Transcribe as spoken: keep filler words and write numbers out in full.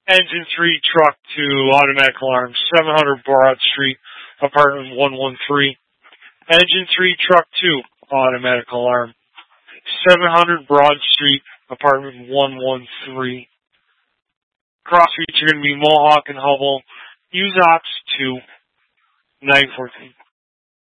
Engine three, truck two, automatic alarm, seven hundred Broad Street, apartment one one three. Engine three, truck two, automatic alarm, seven hundred Broad Street, apartment one one three. Cross streets are going to be Mohawk and Hubble. Use ops two, nine fourteen.